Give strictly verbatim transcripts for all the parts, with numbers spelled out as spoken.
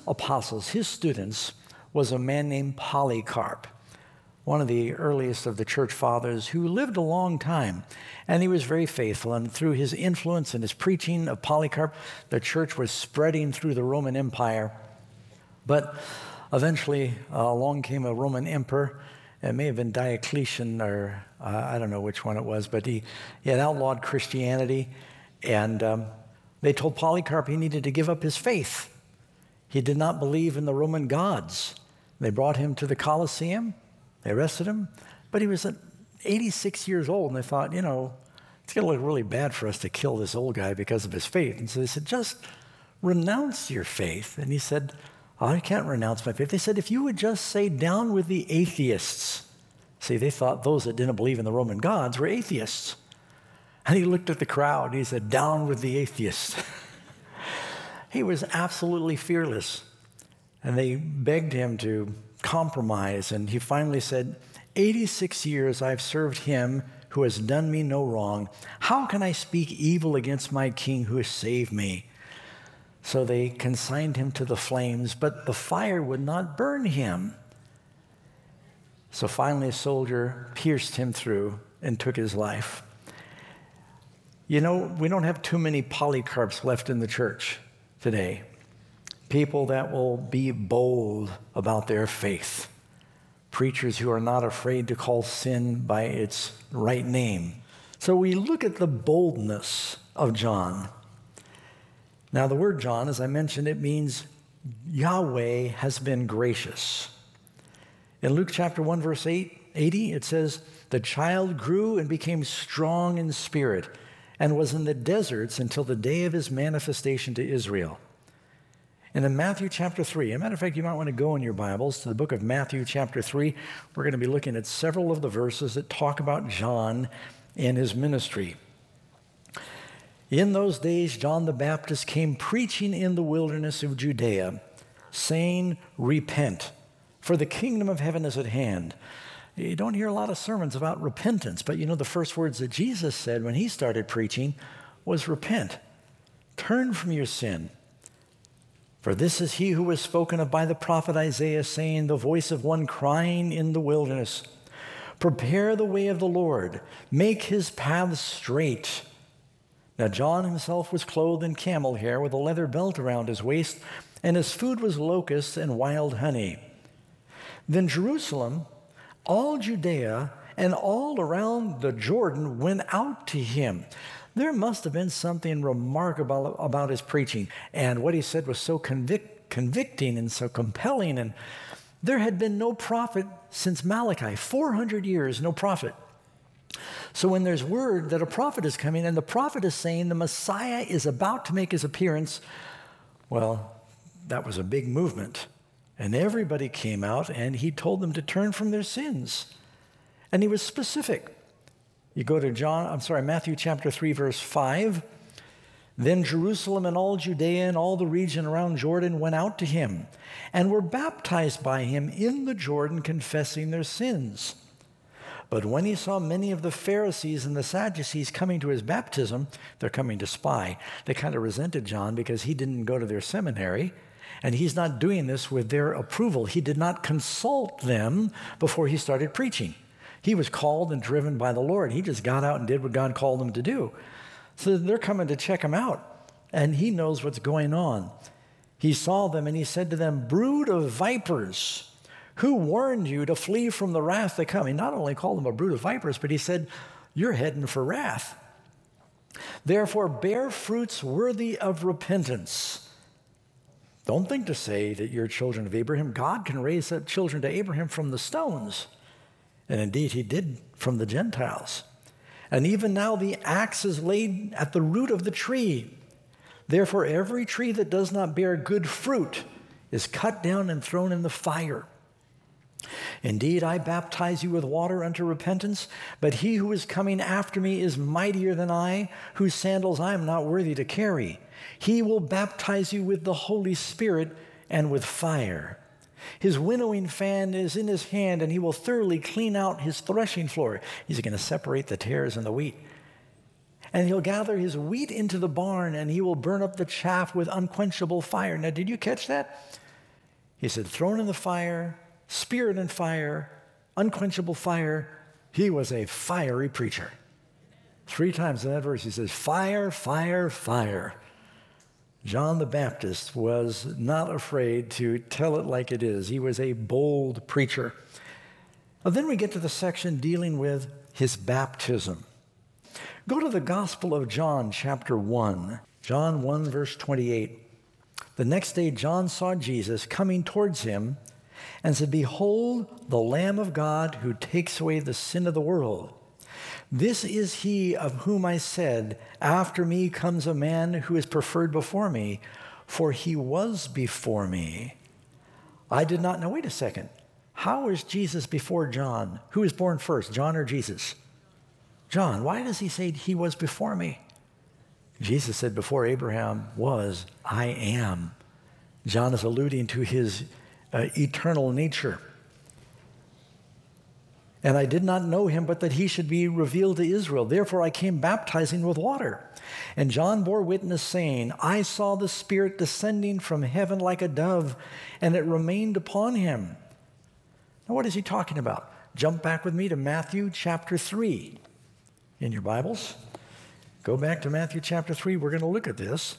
apostles, his students, was a man named Polycarp, one of the earliest of the church fathers who lived a long time. And he was very faithful. And through his influence and his preaching of Polycarp, the church was spreading through the Roman Empire. But eventually, uh, along came a Roman emperor. It may have been Diocletian, or uh, I don't know which one it was, but he, he had outlawed Christianity. And um, they told Polycarp he needed to give up his faith. He did not believe in the Roman gods. They brought him to the Colosseum. They arrested him, but he was eighty-six years old, and they thought, you know, it's going to look really bad for us to kill this old guy because of his faith. And so they said, just renounce your faith. And he said, oh, I can't renounce my faith. They said, if you would just say, down with the atheists. See, they thought those that didn't believe in the Roman gods were atheists. And he looked at the crowd, and he said, down with the atheists. He was absolutely fearless. And they begged him to compromise, and he finally said, eighty-six years I've served him who has done me no wrong. How can I speak evil against my king who has saved me? So they consigned him to the flames, but the fire would not burn him. So finally a soldier pierced him through and took his life. You know, we don't have too many Polycarps left in the church today. People that will be bold about their faith. Preachers who are not afraid to call sin by its right name. So we look at the boldness of John. Now the word John, as I mentioned, it means Yahweh has been gracious. In Luke chapter one, verse eight, eighty, it says, the child grew and became strong in spirit and was in the deserts until the day of his manifestation to Israel. And in Matthew chapter three, as a matter of fact, you might want to go in your Bibles to the book of Matthew chapter three. We're going to be looking at several of the verses that talk about John and his ministry. In those days, John the Baptist came preaching in the wilderness of Judea, saying, repent, for the kingdom of heaven is at hand. You don't hear a lot of sermons about repentance, but you know the first words that Jesus said when he started preaching was repent. Turn from your sin. For this is he who was spoken of by the prophet Isaiah, saying, the voice of one crying in the wilderness, prepare the way of the Lord, make his paths straight. Now John himself was clothed in camel hair with a leather belt around his waist, and his food was locusts and wild honey. Then Jerusalem, all Judea, and all around the Jordan went out to him. There must have been something remarkable about his preaching. And what he said was so convic- convicting and so compelling. And there had been no prophet since Malachi, four hundred years, no prophet. So when there's word that a prophet is coming and the prophet is saying the Messiah is about to make his appearance, well, that was a big movement. And everybody came out and he told them to turn from their sins. And he was specific. You go to John, I'm sorry, Matthew chapter three, verse five. Then Jerusalem and all Judea and all the region around Jordan went out to him and were baptized by him in the Jordan, confessing their sins. But when he saw many of the Pharisees and the Sadducees coming to his baptism, they're coming to spy. They kind of resented John because he didn't go to their seminary, and he's not doing this with their approval. He did not consult them before he started preaching. He was called and driven by the Lord. He just got out and did what God called him to do. So they're coming to check him out, and he knows what's going on. He saw them, and he said to them, brood of vipers, who warned you to flee from the wrath to come? He not only called them a brood of vipers, but he said, you're heading for wrath. Therefore, bear fruits worthy of repentance. Don't think to say that you're children of Abraham. God can raise up children to Abraham from the stones. And indeed, he did from the Gentiles. And even now the axe is laid at the root of the tree. Therefore, every tree that does not bear good fruit is cut down and thrown in the fire. Indeed, I baptize you with water unto repentance, but he who is coming after me is mightier than I, whose sandals I am not worthy to carry. He will baptize you with the Holy Spirit and with fire. His winnowing fan is in his hand, and he will thoroughly clean out his threshing floor. He's going to separate the tares and the wheat. And he'll gather his wheat into the barn, and he will burn up the chaff with unquenchable fire. Now, did you catch that? He said, thrown in the fire, spirit and fire, unquenchable fire. He was a fiery preacher. Three times in that verse he says, fire, fire, fire. John the Baptist was not afraid to tell it like it is. He was a bold preacher. Well, then we get to the section dealing with his baptism. Go to the Gospel of John, chapter one. John one, verse twenty-eight. The next day John saw Jesus coming towards him and said, behold, the Lamb of God who takes away the sin of the world. This is he of whom I said, after me comes a man who is preferred before me, for he was before me. I did not know. Wait a second. How is Jesus before John? Who was born first, John or Jesus? John. Why does he say he was before me? Jesus said, before Abraham was, I am. John is alluding to his uh, eternal nature. And I did not know him, but that he should be revealed to Israel. Therefore I came baptizing with water. And John bore witness, saying, I saw the Spirit descending from heaven like a dove, and it remained upon him. Now what is he talking about? Jump back with me to Matthew chapter three in your Bibles. Go back to Matthew chapter three. We're going to look at this.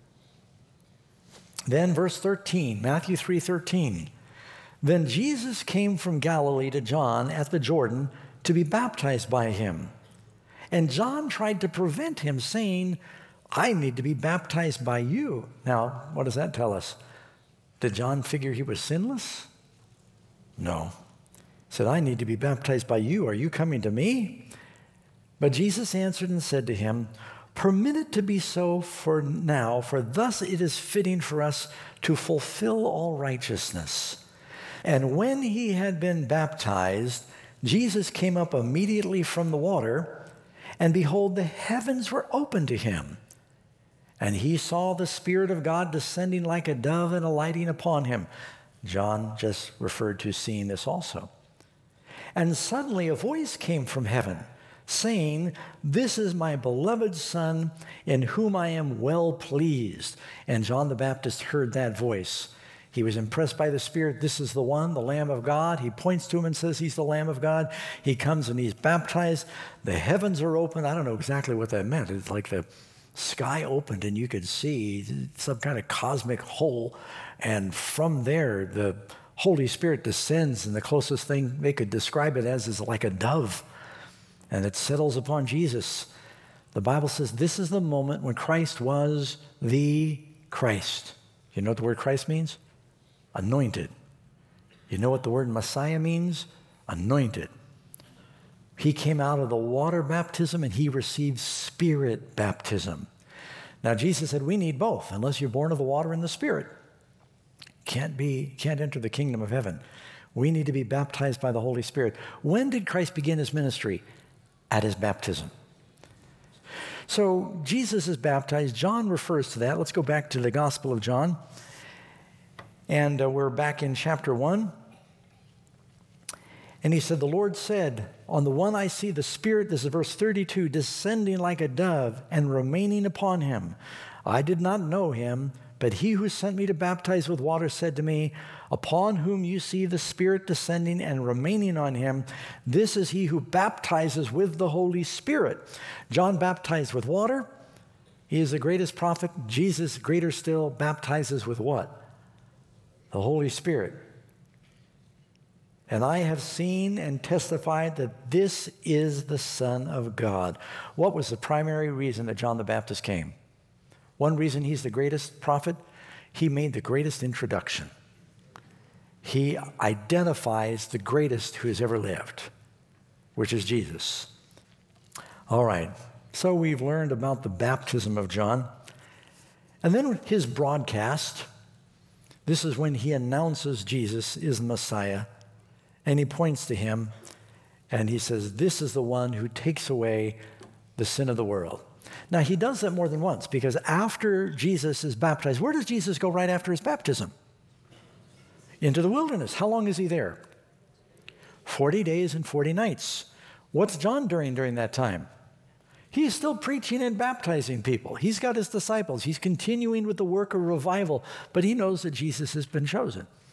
Then verse thirteen, Matthew three thirteen. Then Jesus came from Galilee to John at the Jordan to be baptized by him. And John tried to prevent him, saying, I need to be baptized by you. Now, what does that tell us? Did John figure he was sinless? No. He said, I need to be baptized by you. Are you coming to me? But Jesus answered and said to him, permit it to be so for now, for thus it is fitting for us to fulfill all righteousness. And when he had been baptized, Jesus came up immediately from the water, and behold, the heavens were opened to him. And he saw the Spirit of God descending like a dove and alighting upon him. John just referred to seeing this also. And suddenly a voice came from heaven, saying, this is my beloved Son, in whom I am well pleased. And John the Baptist heard that voice. He was impressed by the Spirit. This is the one, the Lamb of God. He points to him and says he's the Lamb of God. He comes and he's baptized. The heavens are open. I don't know exactly what that meant. It's like the sky opened and you could see some kind of cosmic hole. And from there, the Holy Spirit descends, and the closest thing they could describe it as is like a dove. And it settles upon Jesus. The Bible says this is the moment when Christ was the Christ. You know what the word Christ means? Anointed. You know what the word Messiah means? Anointed. He came out of the water baptism and he received Spirit baptism. Now Jesus said we need both. Unless you're born of the water and the Spirit, can't be, can't enter the kingdom of heaven. We need to be baptized by the Holy Spirit. When did Christ begin his ministry? At his baptism. So Jesus is baptized. John refers to that. Let's go back to the Gospel of John. And uh, we're back in chapter one. And he said, the Lord said, on the one I see the Spirit, this is verse thirty-two, descending like a dove and remaining upon him. I did not know him, but he who sent me to baptize with water said to me, upon whom you see the Spirit descending and remaining on him, this is he who baptizes with the Holy Spirit. John baptized with water. He is the greatest prophet. Jesus, greater still, baptizes with what? The Holy Spirit. And I have seen and testified that this is the Son of God. What was the primary reason that John the Baptist came? One reason he's the greatest prophet, he made the greatest introduction. He identifies the greatest who has ever lived, which is Jesus. All right, so we've learned about the baptism of John. And then his broadcast. This is when he announces Jesus is the Messiah, and he points to him, and he says, this is the one who takes away the sin of the world. Now, he does that more than once, because after Jesus is baptized, where does Jesus go right after his baptism? Into the wilderness. How long is he there? forty days and forty nights. What's John doing during that time? He's still preaching and baptizing people. He's got his disciples. He's continuing with the work of revival, but he knows that Jesus has been chosen.